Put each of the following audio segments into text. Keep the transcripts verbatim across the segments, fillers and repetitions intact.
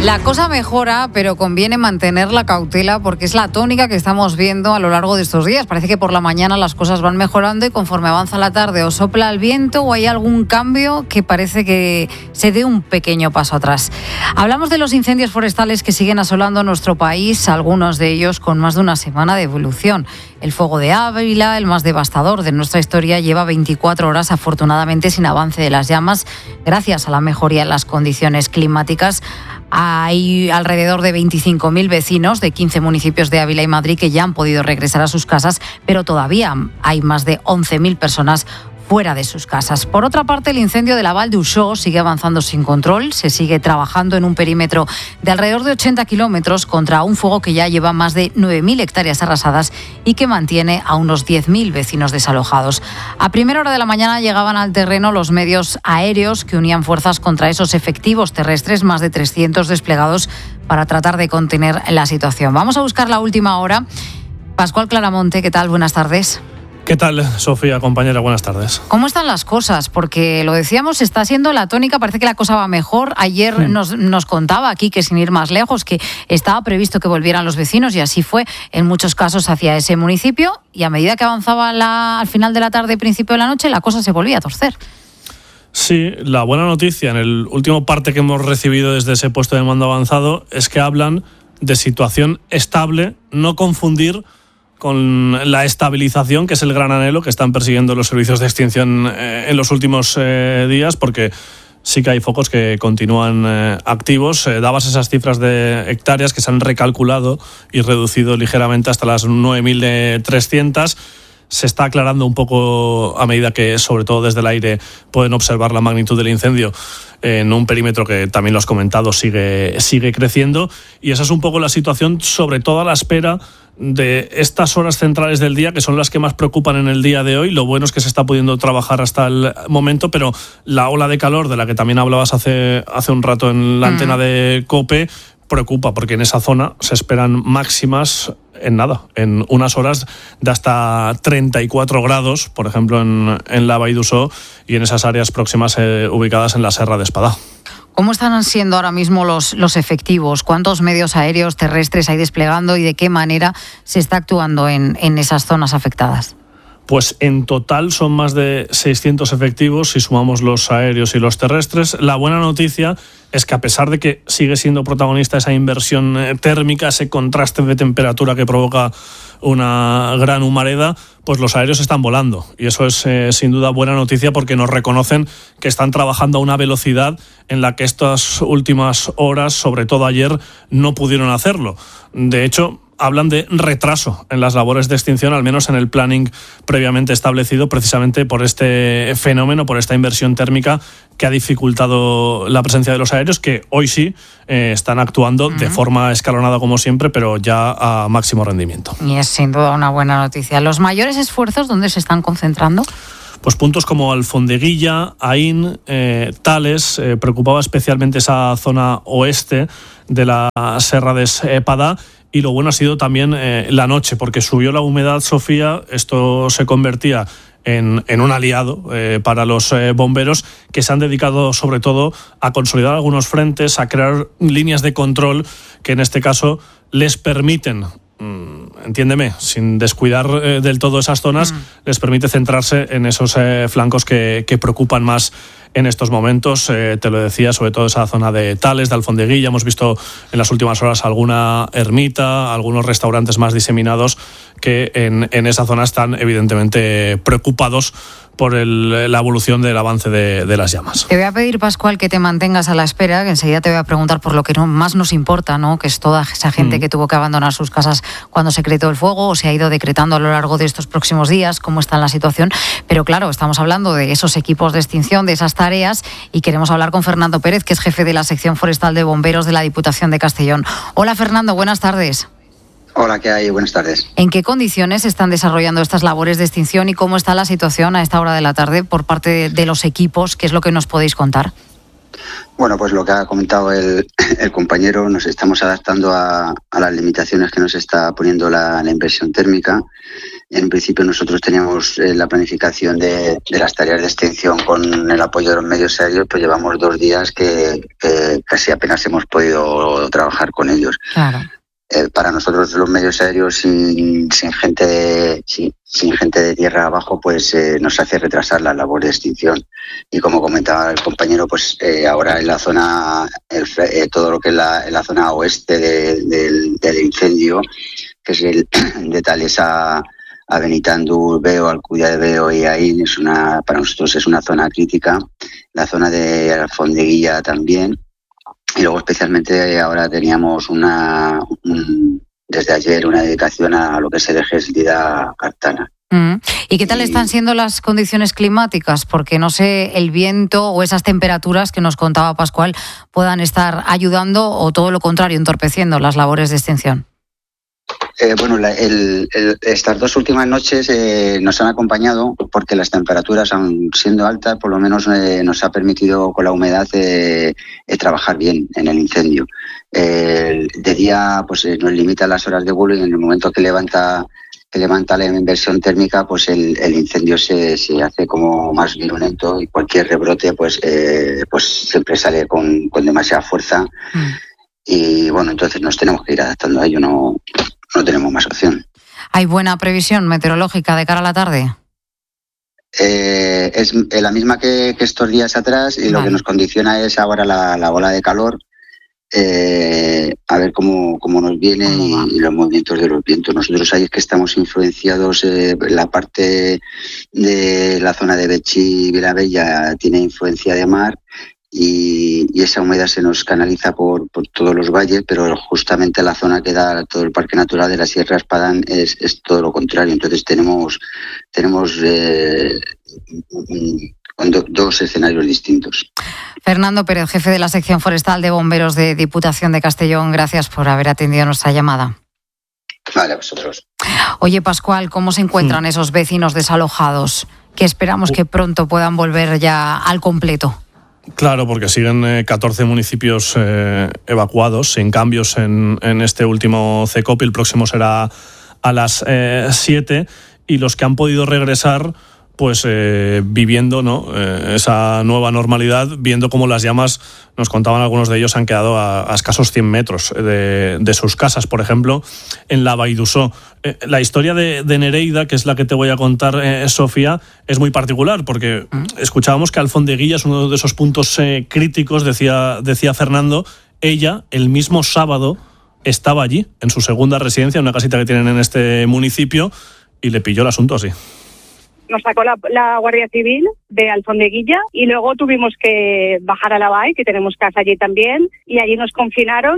La cosa mejora, pero conviene mantener la cautela porque es la tónica que estamos viendo a lo largo de estos días. Parece que por la mañana las cosas van mejorando y conforme avanza la tarde o sopla el viento o hay algún cambio que parece que se dé un pequeño paso atrás. Hablamos de los incendios forestales que siguen asolando nuestro país, algunos de ellos con más de una semana de evolución. El fuego de Ávila, el más devastador de nuestra historia, lleva veinticuatro horas afortunadamente sin avance de las llamas gracias a la mejoría en las condiciones climáticas. Hay alrededor de veinticinco mil vecinos de quince municipios de Ávila y Madrid que ya han podido regresar a sus casas, pero todavía hay más de once mil personas fuera de sus casas. Por otra parte, el incendio de la Val d'Uixó sigue avanzando sin control. Se sigue trabajando en un perímetro de alrededor de ochenta kilómetros contra un fuego que ya lleva más de nueve mil hectáreas arrasadas y que mantiene a unos diez mil vecinos desalojados. A primera hora de la mañana llegaban al terreno los medios aéreos que unían fuerzas contra esos efectivos terrestres, más de trescientos desplegados para tratar de contener la situación. Vamos a buscar la última hora. Pascual Claramonte, ¿qué tal? Buenas tardes. ¿Qué tal, Sofía, compañera? Buenas tardes. ¿Cómo están las cosas? Porque lo decíamos, está siendo la tónica, parece que la cosa va mejor. Ayer sí. nos, nos contaba aquí que sin ir más lejos, que estaba previsto que volvieran los vecinos y así fue en muchos casos hacia ese municipio y a medida que avanzaba la, al final de la tarde y principio de la noche, la cosa se volvía a torcer. Sí, la buena noticia en el último parte que hemos recibido desde ese puesto de mando avanzado es que hablan de situación estable, no confundir con la estabilización, que es el gran anhelo que están persiguiendo los servicios de extinción eh, en los últimos eh, días, porque sí que hay focos que continúan eh, activos. Eh, dabas esas cifras de hectáreas que se han recalculado y reducido ligeramente hasta las nueve mil trescientas. Se está aclarando un poco a medida que, sobre todo desde el aire, pueden observar la magnitud del incendio en un perímetro que también lo has comentado, sigue, sigue creciendo. Y esa es un poco la situación, sobre todo a la espera de estas horas centrales del día, que son las que más preocupan en el día de hoy. Lo bueno es que se está pudiendo trabajar hasta el momento, pero la ola de calor, de la que también hablabas hace, hace un rato en la mm. antena de COPE, preocupa, porque en esa zona se esperan máximas en nada, en unas horas de hasta treinta y cuatro grados, por ejemplo en, en la Val d'Uixó y en esas áreas próximas eh, ubicadas en la Serra de Espadá. ¿Cómo están siendo ahora mismo los, los efectivos? ¿Cuántos medios aéreos terrestres hay desplegando y de qué manera se está actuando en, en esas zonas afectadas? Pues en total son más de seiscientos efectivos si sumamos los aéreos y los terrestres. La buena noticia es que a pesar de que sigue siendo protagonista esa inversión térmica, ese contraste de temperatura que provoca una gran humareda, pues los aéreos están volando. Y eso es eh, sin duda buena noticia porque nos reconocen que están trabajando a una velocidad en la que estas últimas horas, sobre todo ayer, no pudieron hacerlo. De hecho, hablan de retraso en las labores de extinción, al menos en el planning previamente establecido, precisamente por este fenómeno, por esta inversión térmica que ha dificultado la presencia de los aéreos, que hoy sí eh, están actuando uh-huh. de forma escalonada como siempre, pero ya a máximo rendimiento. Y es sin duda una buena noticia. ¿Los mayores esfuerzos dónde se están concentrando? Pues puntos como Alfondeguilla, Aín, eh, Tales, eh, preocupaba especialmente esa zona oeste de la Serra de Espadá. Y lo bueno ha sido también eh, la noche, porque subió la humedad, Sofía. Esto se convertía en, en un aliado eh, para los eh, bomberos, que se han dedicado sobre todo a consolidar algunos frentes, a crear líneas de control que en este caso les permiten, mmm, entiéndeme, sin descuidar eh, del todo esas zonas, mm. les permite centrarse en esos eh, flancos que, que preocupan más en estos momentos. Eh, te lo decía, sobre todo esa zona de Tales, de Alfondeguilla. Hemos visto en las últimas horas alguna ermita, algunos restaurantes más diseminados que en, en esa zona están evidentemente preocupados por el, la evolución del avance de, de las llamas. Te voy a pedir, Pascual, que te mantengas a la espera, que enseguida te voy a preguntar por lo que no, más nos importa, ¿no? Que es toda esa gente mm. que tuvo que abandonar sus casas cuando se decretó el fuego o se ha ido decretando a lo largo de estos próximos días, cómo está la situación. Pero claro, estamos hablando de esos equipos de extinción, de esas tareas, y queremos hablar con Fernando Pérez, que es jefe de la sección forestal de bomberos de la Diputación de Castellón. Hola, Fernando, buenas tardes. Hola, ¿qué hay? Buenas tardes. ¿En qué condiciones se están desarrollando estas labores de extinción y cómo está la situación a esta hora de la tarde por parte de, de los equipos? ¿Qué es lo que nos podéis contar? Bueno, pues lo que ha comentado el, el compañero, nos estamos adaptando a, a las limitaciones que nos está poniendo la, la inversión térmica. En principio nosotros teníamos eh, la planificación de, de las tareas de extinción con el apoyo de los medios aéreos, pues llevamos dos días que, que casi apenas hemos podido trabajar con ellos. Claro. Eh, para nosotros los medios aéreos sin, sin gente de, sin, sin gente de tierra abajo, pues eh, nos hace retrasar la labor de extinción. Y como comentaba el compañero, pues eh, ahora en la zona, el, eh, todo lo que es la, en la zona oeste de, de, del incendio, que es el de Tales a, a Benitandú, Veo, Alcudia de Veo y Aín, es una, para nosotros es una zona crítica. La zona de Alfondeguilla también. Y luego especialmente ahora teníamos una un, desde ayer una dedicación a lo que es el eje Eslida-Cartana. Mm. ¿Y qué tal están siendo las condiciones climáticas? Porque no sé, el viento o esas temperaturas que nos contaba Pascual puedan estar ayudando o todo lo contrario, entorpeciendo las labores de extinción. Eh, bueno, la, el, el, estas dos últimas noches eh, nos han acompañado porque las temperaturas, aun siendo altas, por lo menos eh, nos ha permitido con la humedad eh, eh, trabajar bien en el incendio. Eh, de día pues eh, nos limita las horas de vuelo y en el momento que levanta que levanta la inversión térmica, pues el, el incendio se, se hace como más virulento y cualquier rebrote pues eh, pues siempre sale con, con demasiada fuerza. Mm. Y bueno, entonces nos tenemos que ir adaptando a ello, no, no tenemos más opción. ¿Hay buena previsión meteorológica de cara a la tarde? Eh, es la misma que, que estos días atrás y vale. Lo que nos condiciona es ahora la, la ola de calor, eh, a ver cómo, cómo nos viene ¿Cómo y, y los movimientos de los vientos. Nosotros ahí es que estamos influenciados, eh, la parte de la zona de Betxí y Vilabella tiene influencia de mar. Y, y esa humedad se nos canaliza por, por todos los valles, pero justamente la zona que da todo el Parque Natural de la Sierra Espadán es, es todo lo contrario. Entonces tenemos tenemos eh, do, dos escenarios distintos. Fernando Pérez, jefe de la sección forestal de bomberos de Diputación de Castellón, gracias por haber atendido nuestra llamada. Vale, a vosotros. Oye, Pascual, ¿cómo se encuentran sí. esos vecinos desalojados que esperamos que pronto puedan volver ya al completo? Claro, porque siguen eh, catorce municipios eh, evacuados, sin cambios en, en este último CECOPI. El próximo será a las eh, siete y los que han podido regresar pues eh, viviendo ¿no? eh, esa nueva normalidad, viendo cómo las llamas, nos contaban algunos de ellos, han quedado a, a escasos cien metros de, de sus casas. Por ejemplo, en la Vall d'Uixó. Eh, la historia de, de Nereida, que es la que te voy a contar, eh, Sofía, es muy particular, porque escuchábamos que Alfondeguilla es uno de esos puntos eh, críticos, decía, decía Fernando. Ella, el mismo sábado, estaba allí, en su segunda residencia, en una casita que tienen en este municipio, y le pilló el asunto así. Nos sacó la, la Guardia Civil de Alfondeguilla y luego tuvimos que bajar a la Vall, que tenemos casa allí también, y allí nos confinaron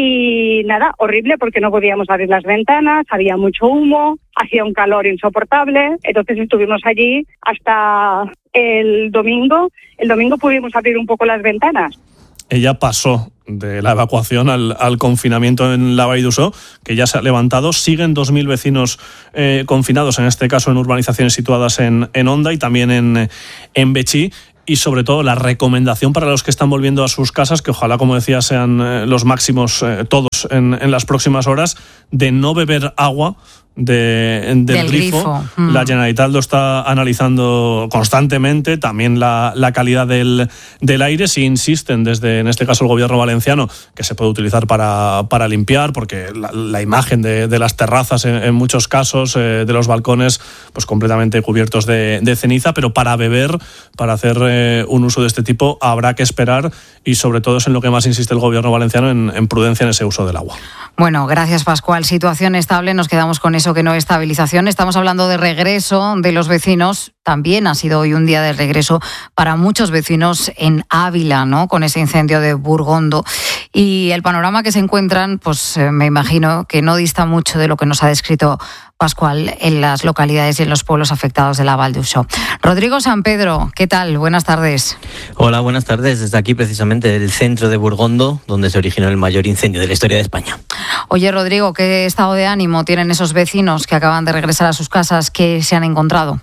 y nada, horrible porque no podíamos abrir las ventanas, había mucho humo, hacía un calor insoportable, entonces estuvimos allí hasta el domingo. El domingo pudimos abrir un poco las ventanas. Ella pasó de la evacuación al, al confinamiento en la Vall d'Uixó, que ya se ha levantado. Siguen dos mil vecinos eh, confinados, en este caso en urbanizaciones situadas en, en Onda y también en, en Betxí. Y sobre todo la recomendación para los que están volviendo a sus casas, que ojalá, como decía, sean eh, los máximos eh, todos en, en las próximas horas, de no beber agua de, del, del grifo. grifo. Mm. La Generalitat lo está analizando constantemente, también la, la calidad del, del aire. Si insisten desde, en este caso, el gobierno valenciano, que se puede utilizar para, para limpiar, porque la, la imagen de, de las terrazas en, en muchos casos, eh, de los balcones, pues completamente cubiertos de, de ceniza, pero para beber, para hacer eh, un uso de este tipo, habrá que esperar, y sobre todo es en lo que más insiste el gobierno valenciano, en, en prudencia en ese uso del agua. Bueno, gracias, Pascual. Situación estable, nos quedamos con eso, que no es estabilización. Estamos hablando de regreso de los vecinos. También ha sido hoy un día de regreso para muchos vecinos en Ávila, ¿no? Con ese incendio de Burgondo. Y el panorama que se encuentran, pues eh, me imagino que no dista mucho de lo que nos ha descrito Pascual en las localidades y en los pueblos afectados de la Vall d'Uixó. Rodrigo San Pedro, ¿qué tal? Buenas tardes. Hola, buenas tardes. Desde aquí, precisamente, del centro de Burgondo, donde se originó el mayor incendio de la historia de España. Oye, Rodrigo, ¿qué estado de ánimo tienen esos vecinos que acaban de regresar a sus casas? ¿Qué se han encontrado?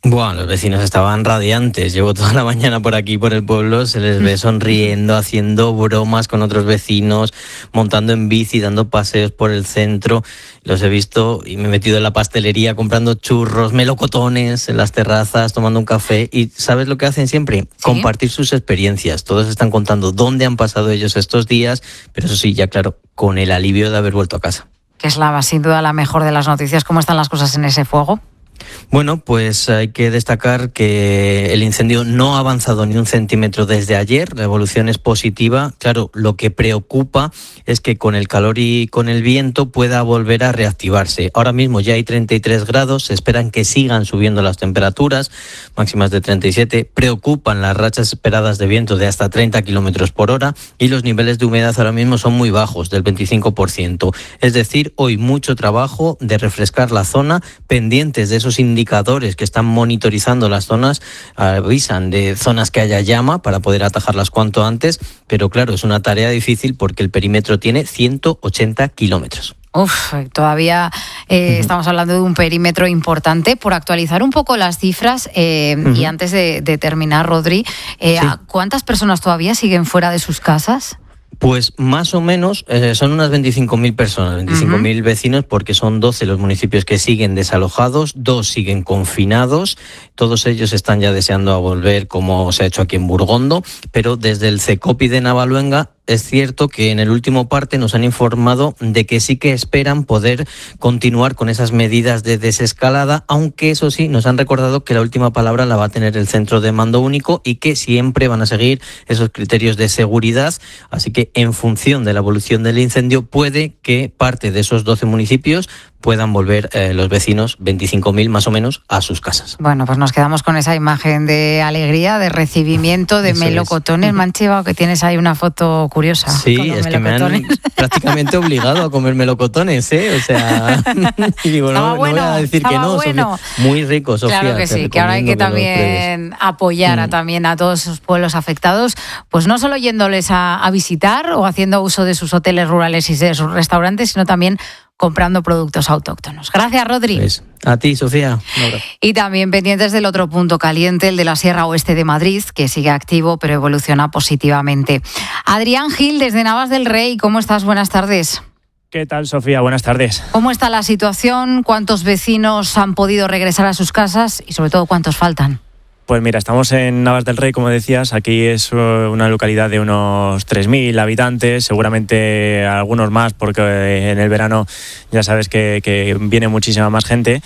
Bueno, los vecinos estaban radiantes. Llevo toda la mañana por aquí, por el pueblo. Se les ve sonriendo, haciendo bromas con otros vecinos, montando en bici, dando paseos por el centro. Los he visto y me he metido en la pastelería comprando churros, melocotones en las terrazas, tomando un café. ¿Y sabes lo que hacen siempre? ¿Sí? Compartir sus experiencias. Todos están contando dónde han pasado ellos estos días, pero eso sí, ya claro, con el alivio de haber vuelto a casa. Que es la, sin duda la mejor de las noticias. ¿Cómo están las cosas en ese fuego? Bueno, pues hay que destacar que el incendio no ha avanzado ni un centímetro desde ayer, la evolución es positiva. Claro, lo que preocupa es que con el calor y con el viento pueda volver a reactivarse. Ahora mismo ya hay treinta y tres grados, se esperan que sigan subiendo las temperaturas, máximas de treinta y siete. Preocupan las rachas esperadas de viento de hasta treinta kilómetros por hora y los niveles de humedad ahora mismo son muy bajos, del veinticinco por ciento. Es decir, hoy mucho trabajo de refrescar la zona, pendientes de esos indicadores que están monitorizando las zonas, avisan de zonas que haya llama para poder atajarlas cuanto antes, pero claro, es una tarea difícil porque el perímetro tiene ciento ochenta kilómetros. Uf, todavía eh, uh-huh. estamos hablando de un perímetro importante. Por actualizar un poco las cifras, eh, uh-huh. y antes de, de terminar, Rodri, eh, sí. ¿cuántas personas todavía siguen fuera de sus casas? Pues más o menos eh, son unas veinticinco mil personas, veinticinco mil uh-huh. vecinos, porque son doce los municipios que siguen desalojados, dos siguen confinados, todos ellos están ya deseando a volver como se ha hecho aquí en Burgondo, pero desde el CECOPI de Navaluenga es cierto que en el último parte nos han informado de que sí que esperan poder continuar con esas medidas de desescalada, aunque eso sí, nos han recordado que la última palabra la va a tener el centro de mando único y que siempre van a seguir esos criterios de seguridad, así que en función de la evolución del incendio puede que parte de esos doce municipios puedan volver eh, los vecinos, veinticinco mil más o menos, a sus casas. Bueno, pues nos quedamos con esa imagen de alegría, de recibimiento, de Eso melocotones. Es. Mancheva, que tienes ahí una foto curiosa. Sí, es que me han prácticamente obligado a comer melocotones, ¿eh? O sea, digo, no, bueno, no voy a decir que no, bueno. Sofía. Muy rico, Sofía. Claro que sí, que ahora hay que, que también apoyar mm. a, también a todos esos pueblos afectados, pues no solo yéndoles a, a visitar o haciendo uso de sus hoteles rurales y de sus restaurantes, sino también comprando productos autóctonos. Gracias, Rodri. Pues, a ti, Sofía. Y también pendientes del otro punto caliente, el de la Sierra Oeste de Madrid, que sigue activo pero evoluciona positivamente. Adrián Gil, desde Navas del Rey, ¿cómo estás? Buenas tardes. ¿Qué tal, Sofía? Buenas tardes. ¿Cómo está la situación? ¿Cuántos vecinos han podido regresar a sus casas? Y sobre todo, ¿cuántos faltan? Pues mira, estamos en Navas del Rey, como decías. Aquí es una localidad de unos tres mil habitantes, seguramente algunos más, porque en el verano ya sabes que, que viene muchísima más gente.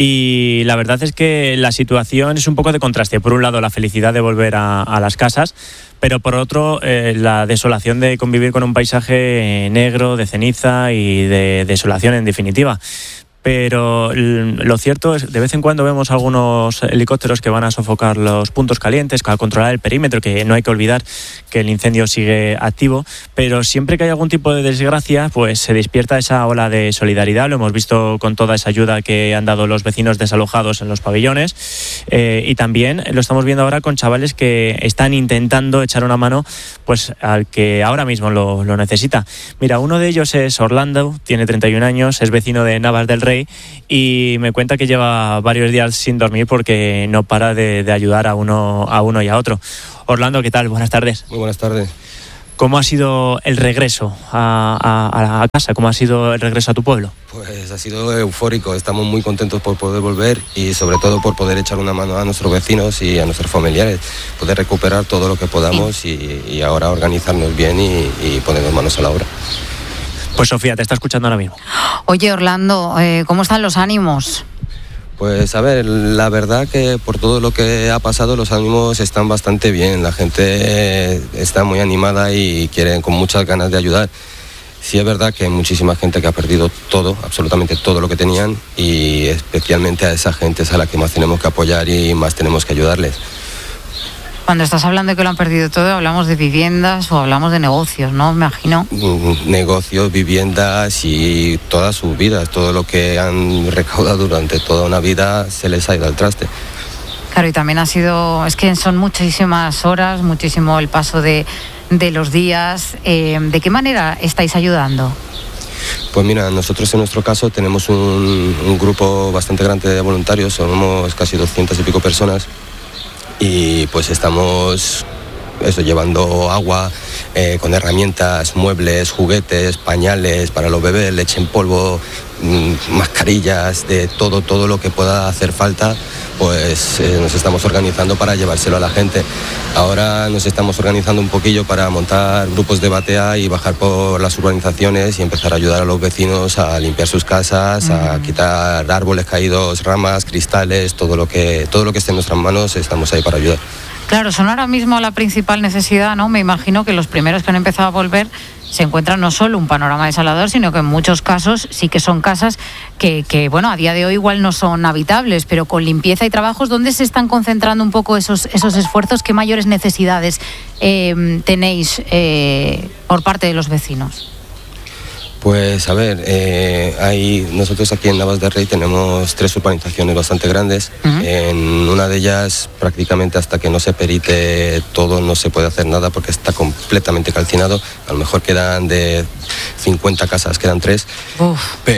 Y la verdad es que la situación es un poco de contraste. Por un lado, la felicidad de volver a, a las casas, pero por otro, eh, la desolación de convivir con un paisaje negro, de ceniza y de desolación en definitiva. Pero lo cierto es que de vez en cuando vemos algunos helicópteros que van a sofocar los puntos calientes, a controlar el perímetro, que no hay que olvidar que el incendio sigue activo, pero siempre que hay algún tipo de desgracia, pues se despierta esa ola de solidaridad. Lo hemos visto con toda esa ayuda que han dado los vecinos desalojados en los pabellones, eh, y también lo estamos viendo ahora con chavales que están intentando echar una mano pues al que ahora mismo lo, lo necesita. Mira, uno de ellos es Orlando, tiene treinta y un años, es vecino de Navas del Rey, y me cuenta que lleva varios días sin dormir porque no para de, de ayudar a uno, a uno y a otro. Orlando, ¿qué tal? Buenas tardes. Muy buenas tardes. ¿Cómo ha sido el regreso a, a, a casa? ¿Cómo ha sido el regreso a tu pueblo? Pues ha sido eufórico. Estamos muy contentos por poder volver y sobre todo por poder echar una mano a nuestros vecinos y a nuestros familiares, poder recuperar todo lo que podamos y, y ahora organizarnos bien y, y ponernos manos a la obra. Pues Sofía, te está escuchando ahora mismo. Oye, Orlando, eh, ¿cómo están los ánimos? Pues a ver, la verdad que por todo lo que ha pasado los ánimos están bastante bien. La gente está muy animada y quiere con muchas ganas de ayudar. Sí es verdad que hay muchísima gente que ha perdido todo, absolutamente todo lo que tenían, y especialmente a esa gente es a la que más tenemos que apoyar y más tenemos que ayudarles. Cuando estás hablando de que lo han perdido todo, hablamos de viviendas o hablamos de negocios, ¿no? Me imagino. Negocios, viviendas y todas sus vidas, todo lo que han recaudado durante toda una vida se les ha ido al traste. Claro, y también ha sido, es que son muchísimas horas, muchísimo el paso de, de los días. Eh, ¿De qué manera estáis ayudando? Pues mira, nosotros en nuestro caso tenemos un, un grupo bastante grande de voluntarios, somos casi doscientas y pico personas y pues estamos eso, llevando agua, eh, con herramientas, muebles, juguetes, pañales para los bebés, leche en polvo, mmm, mascarillas, de todo, todo lo que pueda hacer falta, pues eh, nos estamos organizando para llevárselo a la gente. Ahora nos estamos organizando un poquillo para montar grupos de batea y bajar por las urbanizaciones y empezar a ayudar a los vecinos a limpiar sus casas, mm. a quitar árboles caídos, ramas, cristales, todo lo que, todo lo que esté en nuestras manos, estamos ahí para ayudar. Claro, son ahora mismo la principal necesidad, ¿no? Me imagino que los primeros que han empezado a volver se encuentran no solo un panorama desolador, sino que en muchos casos sí que son casas que, que, bueno, a día de hoy igual no son habitables, pero con limpieza y trabajos, ¿dónde se están concentrando un poco esos, esos esfuerzos? ¿Qué mayores necesidades eh, tenéis eh, por parte de los vecinos? Pues a ver, eh, hay, nosotros aquí en Navas del Rey tenemos tres urbanizaciones bastante grandes. Uh-huh. En una de ellas prácticamente hasta que no se perite todo no se puede hacer nada porque está completamente calcinado. A lo mejor quedan de cincuenta casas, quedan tres. Uf.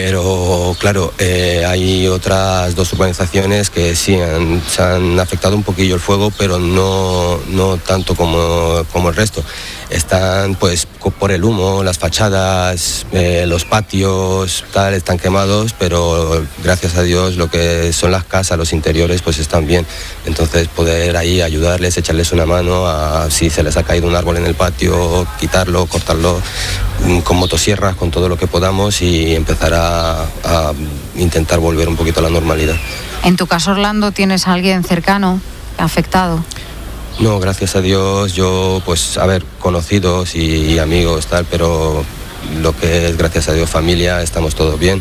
Pero claro, eh, hay otras dos urbanizaciones que sí han, se han afectado un poquillo el fuego, pero no, no tanto como, como el resto. Están pues por el humo, las fachadas, eh, los patios, tal, están quemados, pero gracias a Dios lo que son las casas, los interiores, pues están bien. Entonces poder ahí ayudarles, echarles una mano a si se les ha caído un árbol en el patio, quitarlo, cortarlo con motosierras, con todo lo que podamos y empezar a, a intentar volver un poquito a la normalidad. En tu caso, Orlando, ¿tienes a alguien cercano afectado? No, gracias a Dios, yo pues, a ver, conocidos y, y amigos, tal, pero lo que es, gracias a Dios, familia, estamos todos bien.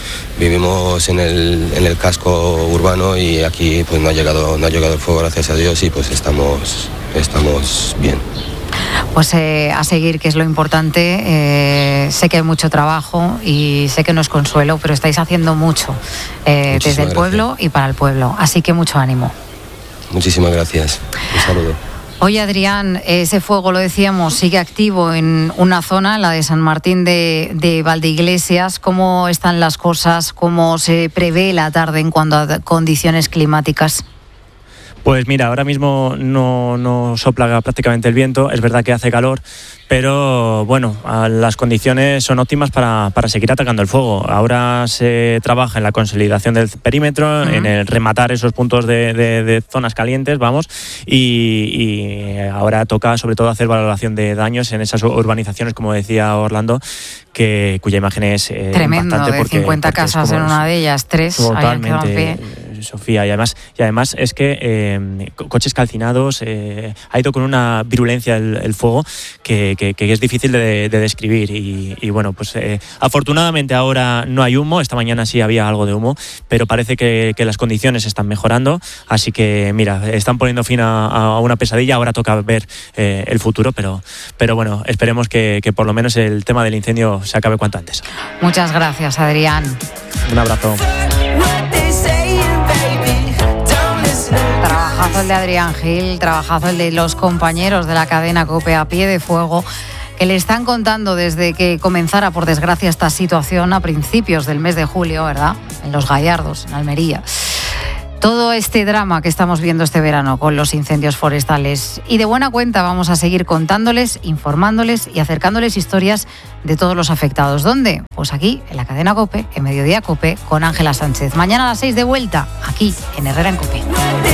Vivimos en el, en el casco urbano y aquí pues no ha llegado, no ha llegado el fuego, gracias a Dios, y pues estamos, estamos bien. Pues eh, a seguir, que es lo importante. Eh, sé que hay mucho trabajo y sé que no es consuelo, pero estáis haciendo mucho eh, desde el pueblo y para el pueblo, así que mucho ánimo. Muchísimas gracias. Un saludo. Oye, Adrián, ese fuego, lo decíamos, sigue activo en una zona, la de San Martín de, de Valdeiglesias. ¿Cómo están las cosas? ¿Cómo se prevé la tarde en cuanto a condiciones climáticas? Pues mira, ahora mismo no, no sopla prácticamente el viento, es verdad que hace calor, pero bueno, las condiciones son óptimas para, para seguir atacando el fuego. Ahora se trabaja en la consolidación del perímetro, uh-huh. en el rematar esos puntos de, de, de zonas calientes, vamos, y, y ahora toca sobre todo hacer valoración de daños en esas urbanizaciones, como decía Orlando, que cuya imagen es eh, tremendo, impactante de porque, cincuenta porque casas en una de ellas, tres totalmente, Sofía, y además, y además es que eh, coches calcinados, eh, ha ido con una virulencia el, el fuego que, que, que es difícil de, de describir y, y bueno, pues eh, afortunadamente ahora no hay humo, esta mañana sí había algo de humo, pero parece que, que las condiciones están mejorando, así que mira, están poniendo fin a, a una pesadilla, ahora toca ver eh, el futuro, pero, pero bueno, esperemos que, que por lo menos el tema del incendio se acabe cuanto antes. Muchas gracias, Adrián. Un abrazo. Trabajazo el de Adrián Gil, trabajazo el de los compañeros de la cadena COPE a pie de fuego, que le están contando desde que comenzara, por desgracia, esta situación a principios del mes de julio, ¿verdad? En Los Gallardos, en Almería. Todo este drama que estamos viendo este verano con los incendios forestales. Y de buena cuenta vamos a seguir contándoles, informándoles y acercándoles historias de todos los afectados. ¿Dónde? Pues aquí, en la cadena COPE, en Mediodía COPE, con Ángela Sánchez. Mañana a las seis de vuelta, aquí, en Herrera en COPE.